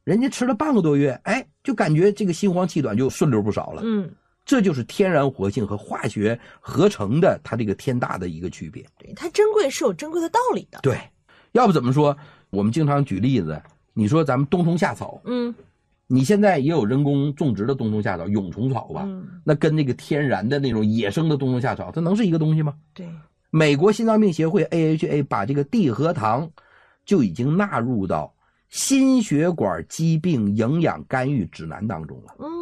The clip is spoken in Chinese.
人家吃了半个多月，哎，就感觉这个心慌气短就顺溜不少了。这就是天然活性和化学合成的它这个天大的一个区别。 对，它珍贵是有珍贵的道理的。 对，要不怎么说我们经常举例子，你说咱们冬虫夏草，你现在也有人工种植的冬虫夏草，蛹虫草吧，那跟那个天然的那种野生的冬虫夏草，它能是一个东西吗？ 对， 美国心脏病协会 AHA 把这个地核糖就已经纳入到心血管疾病营养干预指南当中了。